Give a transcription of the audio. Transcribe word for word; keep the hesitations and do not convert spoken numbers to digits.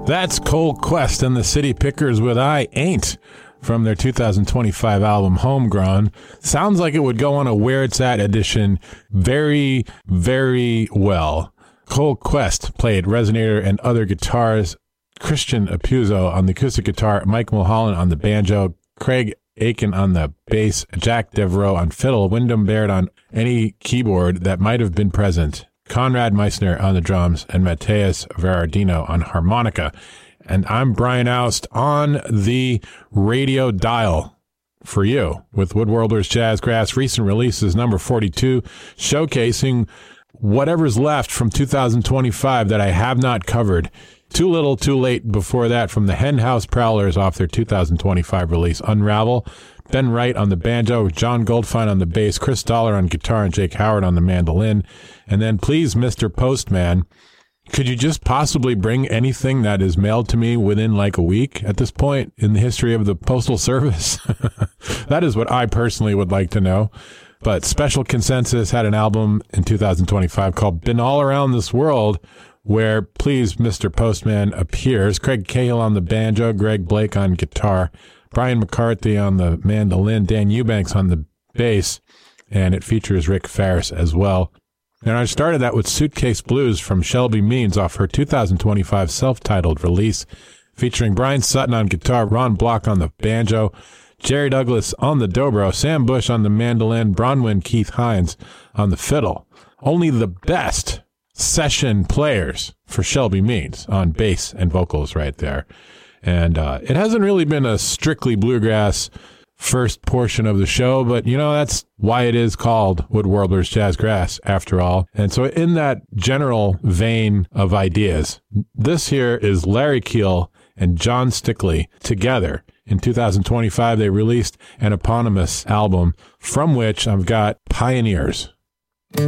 That's Cole Quest and the City Pickers with I Ain't from their two thousand twenty-five album Homegrown. Sounds like it would go on a Where It's At edition very, very well. Cole Quest played resonator and other guitars. Christian Apuzzo on the acoustic guitar, Mike Mulholland on the banjo, Craig Aiken on the bass, Jack Devereaux on fiddle, Wyndham Baird on any keyboard that might have been present, Conrad Meissner on the drums, and Mateus Verardino on harmonica. And I'm Brian Oust on the radio dial for you with Woodworlders Jazzgrass. Recent releases number forty-two, showcasing whatever's left from two thousand twenty-five that I have not covered. Too Little, Too Late before that from the Hen House Prowlers off their two thousand twenty-five release Unravel. Ben Wright on the banjo, John Goldfine on the bass, Chris Dollar on guitar, and Jake Howard on the mandolin. And then Please Mister Postman, could you just possibly bring anything that is mailed to me within like a week at this point in the history of the Postal Service? That is what I personally would like to know. But Special Consensus had an album in two thousand twenty-five called Been All Around This World, where Please Mister Postman appears. Craig Cahill on the banjo, Greg Blake on guitar, Brian McCarthy on the mandolin, Dan Eubanks on the bass, and it features Rick Ferris as well. And I started that with Suitcase Blues from Shelby Means off her two thousand twenty-five self-titled release, featuring Brian Sutton on guitar, Ron Block on the banjo, Jerry Douglas on the dobro, Sam Bush on the mandolin, Bronwyn Keith Hines on the fiddle. Only the best session players for Shelby Means on bass and vocals right there. And uh, it hasn't really been a strictly bluegrass first portion of the show, but, you know, that's why it is called Woodworlders Jazzgrass, after all. And so in that general vein of ideas, this here is Larry Keel and John Stickley together. In two thousand twenty-five, they released an eponymous album from which I've got Pioneers.